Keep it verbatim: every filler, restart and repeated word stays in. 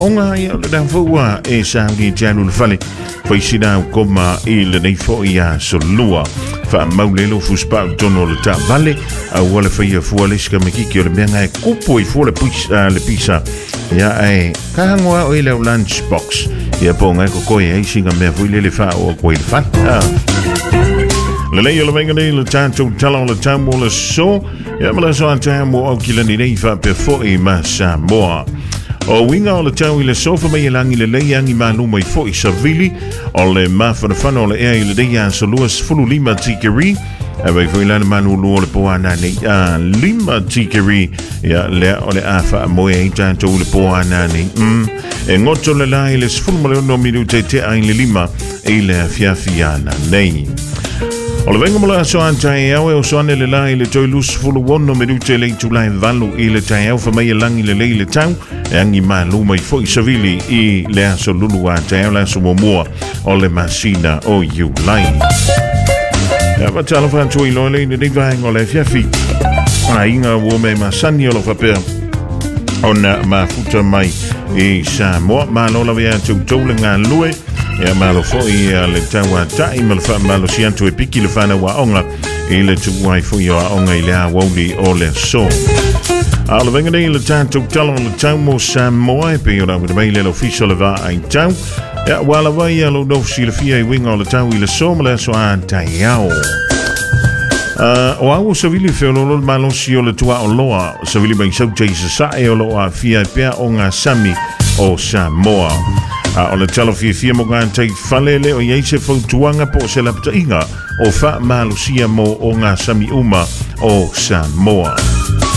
Onga ia le dan fua e sangi janu le fale foi sina koma i le nei fo ia solua fa maulelo fuspa tono le ta vale a wala foi fua le ska meki le menga e kupo i fo le pisa le pisa ia ai ka ngoa o ile lunch box ia ponga ko ko e singa me foi le fa o ko il fa le le le venga le tanto talo le tambo le so ia mala so tambo o kila ni nei fa per fo i masa moa o winga o le tau i le sofa mai langi le leiangi manu mai fo i savili o le mawhanawhana o le ea i le deia so luas fulu lima tikeri e wai fo i lana manu lua le poana nei a lima tikeri ia lea o le awha a moe i tātou le poana nei mm, e ngoto le lai le sfulu male ono minu te te ai le lima i le fiafiana nei o le venga mola so antai au e o so ane le lai le toi lus fulu wono me rute le tulai valu i le tai au fa mai langi le lei le tau e angi malu mai foi savili i le aso lulu a tai au le aso momoa o le masina o you lai e va tala fa tui lo le ne divang o le fiafi a inga wo me masani o lo fa per ona ma futa mai i sa mo ma lo la via tu tu le nga lue e malo foi le tawa tai mal fa malo sianto e piki le fana wa onga e le tu wai foi o onga ile a woli o le so ala venga nei le tanto talo le tamo sa moe pe ora with mai le official va ai tau e wala vai lo no si le fia i winga le tau ile so mala so antaiao Uh, o au sa vili fe lo lo malo si o le tua o loa sa vili mai sa jaisa sa e o loa fia pea o nga sami o Samoa a o le talo fia fia mo nga tai falele o yei se fautuanga po se la pta inga o fa malo sia mo o nga sami uma o Samoa